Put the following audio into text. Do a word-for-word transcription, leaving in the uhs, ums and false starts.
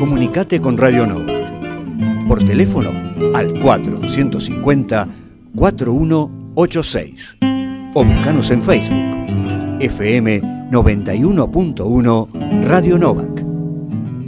Comunicate con Radio Nova. Por teléfono al cuatro cinco cero, cuatro uno ocho seis o buscanos en Facebook F M noventa y uno punto uno Radio Nova.